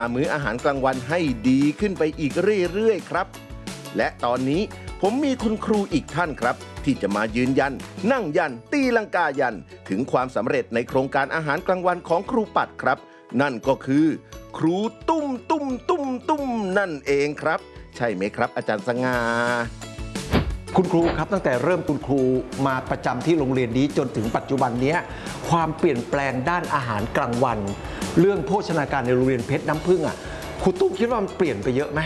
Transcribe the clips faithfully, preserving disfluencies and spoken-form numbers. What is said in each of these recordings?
มื้ออาหารกลางวันให้ดีขึ้นไปอีกเรื่อยๆครับและตอนนี้ผมมีคุณครูอีกท่านครับที่จะมายืนยันนั่งยันตีลังกายันถึงความสำเร็จในโครงการอาหารกลางวันของครูปัดครับนั่นก็คือครูตุ้มตุ้มตุ้มตุ้มนั่นเองครับใช่ไหมครับอาจารย์สง่าคุณครูครับตั้งแต่เริ่มคุณครูมาประจำที่โรงเรียนนี้จนถึงปัจจุบันนี้ความเปลี่ยนแปลงด้านอาหารกลางวันเรื่องโภชนาการในโรงเรียนเพชรน้ำผึ้งอ่ะครูตุ้มคิดว่ามันเปลี่ยนไปเยอะไหม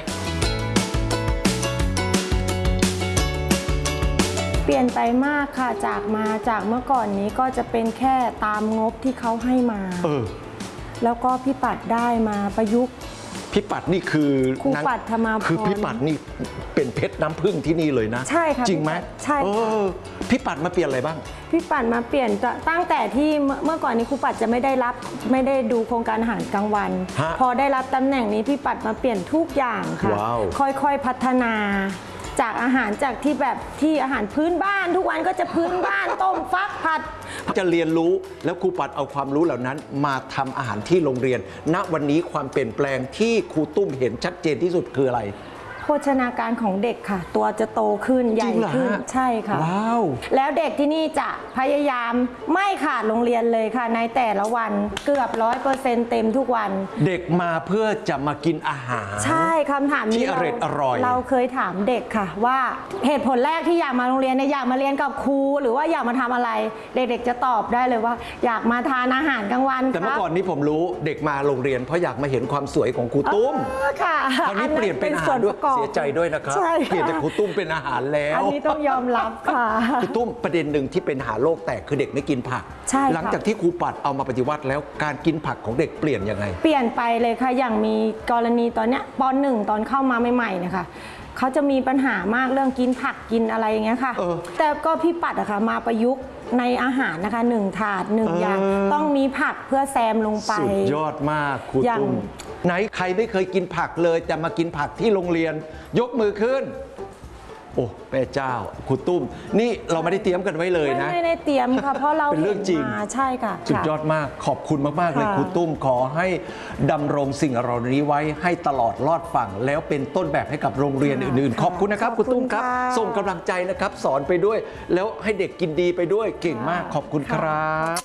เปลี่ยนไปมากค่ะจากมาจากเมื่อก่อนนี้ก็จะเป็นแค่ตามงบที่เขาให้มาเออแล้วก็พี่ปัดได้มาประยุกต์พี่ปัดนี่คือครูปัดธรรมาภรณ์คือพี่ปัดนี่เป็นเพชรน้ำผึ้งที่นี่เลยนะใช่ค่ะจริงไหมใช่พี่ปัดมาเปลี่ยนอะไรบ้างพี่ปัดมาเปลี่ยนตั้งแต่ที่เมื่อก่อนนี้ครูปัดจะไม่ได้รับไม่ได้ดูโครงการอาหารกลางวันพอได้รับตำแหน่งนี้พี่ปัดมาเปลี่ยนทุกอย่างค่ะค่อยๆพัฒนาจากอาหารจากที่แบบที่อาหารพื้นบ้านทุกวันก็จะพื้นบ้านต้มฟักผัดจะเรียนรู้แล้วครูปัดเอาความรู้เหล่านั้นมาทำอาหารที่โรงเรียนณวันนี้ความเปลี่ยนแปลงที่ครูตุ้มเห็นชัดเจนที่สุดคืออะไรโภชนาการของเด็กค่ะตัวจะโตขึ้นใหญ่ขึ้นใช่ค่ะว้าวแล้วเด็กที่นี่จะพยายามไม่ขาดโรงเรียนเลยค่ะในแต่ละวันเกือบร้อยเปอร์เซ็นต์เต็มทุกวันเด็กมาเพื่อจะมากินอาหารใช่คำถามนี้ที่อร่อยอร่อยเราเคยถามเด็กค่ะว่าเหตุผลแรกที่อยากมาโรงเรียนเนี่ยอยากมาเรียนกับครูหรือว่าอยากมาทำอะไรเด็กๆจะตอบได้เลยว่าอยากมาทานอาหารกลางวันแต่เมื่อก่อนนี้ผมรู้เด็กมาโรงเรียนเพราะอยากมาเห็นความสวยของครูตุ้มค่ะตอนนี้เปลี่ยนเป็นอาหารด้วยเสียใจด้วยนะครับเปลี่ยนจากครูตุ้มเป็นอาหารแล้วอันนี้ต้องยอมรับค่ะครูตุ้มประเด็นหนึ่งที่เป็นหาโลกแตกคือเด็กไม่กินผักหลังจากที่ครูปัดเอามาปฏิวัติแล้วการกินผักของเด็กเปลี่ยนยังไงเปลี่ยนไปเลยค่ะอย่างมีกรณีตอนเนี้ยป.หนึ่ง ตอนเข้ามาใหม่ๆนะคะเขาจะมีปัญหามากเรื่องกินผักกินอะไรอย่างเงี้ยค่ะแต่ก็พี่ปัดอะค่ะมาประยุกต์ในอาหารนะคะหนึ่งถาดหนึ่งอย่างต้องมีผักเพื่อแซมลงไปสุดยอดมากครูตุ้มไหนใครไม่เคยกินผักเลยจะมากินผักที่โรงเรียนยกมือขึ้นโอ้แม่เจ้าครูตุ้มนี่เราไม่ได้เตรียมกันไว้เลยนะไม่ได้เตรียมค่ะเพราะเราเป็นเรื่องจริงใช่ค่ะสุดยอดมากขอบคุณมากๆเลยครูตุ้มขอให้ดำรงสิ่งเหล่านี้ไว้ให้ตลอดรอดฝั่งแล้วเป็นต้นแบบให้กับโรงเรียนอื่นๆขอบคุณนะครับครูตุ้มครับส่งกำลังใจนะครับสอนไปด้วยแล้วให้เด็กกินดีไปด้วยเก่งมากขอบคุณครับ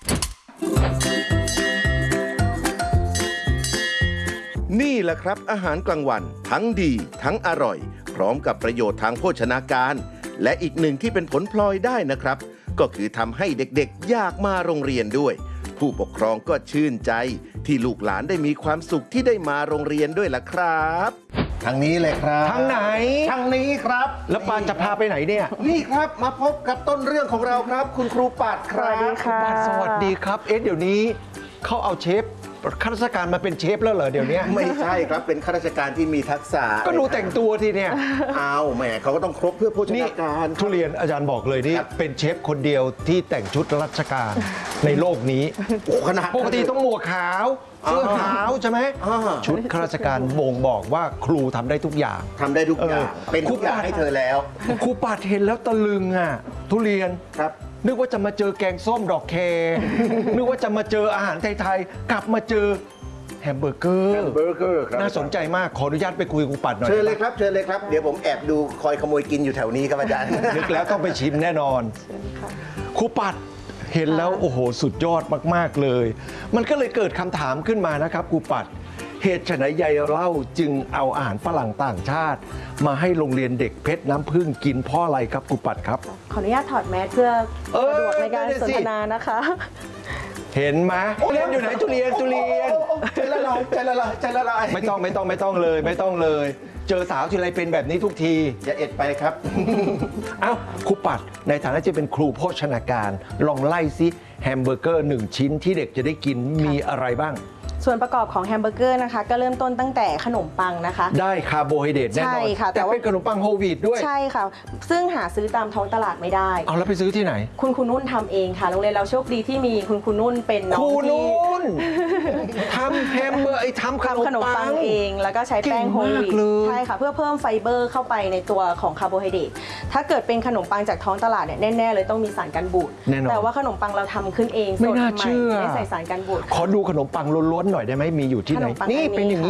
นี่แหละครับอาหารกลางวันทั้งดีทั้งอร่อยพร้อมกับประโยชน์ทางโภชนาการและอีกหนึ่งที่เป็นผลพลอยได้นะครับก็คือทำให้เด็กๆอยากมาโรงเรียนด้วยผู้ปกครองก็ชื่นใจที่ลูกหลานได้มีความสุขที่ได้มาโรงเรียนด้วยล่ะครับทางนี้เลยครับทางไหนทางนี้ครับแล้วปานจะพาไปไหนเนี่ยนี่ครับมาพบกับต้นเรื่องของเราครับคุณครูปัดครับสวัสดีค่ะสวัสดีครับเอ๊ะเดี๋ยวนี้เขาเอาเชฟข้าราชการมาเป็นเชฟแล้วเหรอเดี๋ยวนี้ไม่ใช่ครับเป็นข้าราชการที่มีทักษะก็ดูแต่งตัวทีเนี่ยเอาแหมเขาก็ต้องครบเพื่อโภชนาการทุเรียนอาจารย์บอกเลยนี่เป็นเชฟคนเดียวที่แต่งชุดราชการในโลกนี้โอ้ขนาดปกติต้องหมวกขาวเสื้อขาวใช่ไหมชุดข้าราชการบ่งบอกว่าครูทำได้ทุกอย่างทำได้ทุกอย่างเป็นทุกอย่างให้เธอแล้วครูปัดเห็นแล้วตะลึงอ่ะทุเรียนครับนึกว่าจะมาเจอแกงส้มดอกแคนึกว่าจะมาเจออาหารไทยๆกลับมาเจอแฮมเบอร์เกอร์แฮมเบอร์เกอร์ครับน่าสนใจมากขออนุญาตไปคุยกับครูปัดหน่อยเชิญเลยครับเชิญเลยครับเดี๋ยวผมแอบดูคอยขโมยกินอยู่แถวนี้ครับอาจารย์นึกแล้วต้องไปชิมแน่นอนครูปัดเห็นแล้วโอ้โหสุดยอดมากๆเลยมันก็เลยเกิดคำถามขึ้นมานะครับครูปัดเหตุไฉนใยเล่าจึงเอาอาหารฝรั่งต่างชาติมาให้โรงเรียนเด็กเพชรน้ำผึ้งกินเพราะอะไรครับครูปัดครับขออนุญาตถอดแมสเพื่อสะดวกในการสนทนานะคะเห็นไหมทุเรียนอยู่ไหนทุเรียนทุเรียนใจละลายใจละลายใจละลายไม่ต้องไม่ต้องไม่ต้องเลยไม่ต้องเลยเจอสาวทีไรเป็นแบบนี้ทุกทีอย่าเอ็ดไปครับเอ้าครูปัดในฐานะที่เป็นครูโภชนาการลองไล่ซิแฮมเบอร์เกอร์หนึ่งชิ้นที่เด็กจะได้กินมีอะไรบ้างส่วนประกอบของแฮมเบอร์เกอร์นะคะก็เริ่มต้นตั้งแต่ขนมปังนะคะได้คาร์โบไฮเดรตแน่นอนใช่ค่ะแต่เป็นขนมปังโฮลวีตด้วยใช่ค่ะซึ่งหาซื้อตามท้องตลาดไม่ได้เอาแล้วไปซื้อที่ไหนคุณครูนุ่นทำเองค่ะโรงเรียนเราโชคดีที่มีคุณครูนุ่นเป็นน้องครูนุ่นทำแฮมเบอร์ไอ้ทำขนมปังเองแล้วก็ใช้แป้งโฮลวีตใช่ค่ะเพื่อเพิ่มไฟเบอร์เข้าไปในตัวของคาร์โบไฮเดรตถ้าเกิดเป็นขนมปังจากท้องตลาดเนี่ยแน่ๆเลยต้องมีสารกันบูดแต่ว่าขนมปังเราทำขึ้นเองไม่น่าเชื่อไม่ใส่สารกันบูดขอดูขนมปังล้วนๆหน่อยได้ไหมมีอยู่ที่ไหนนี่เป็นอย่างนี้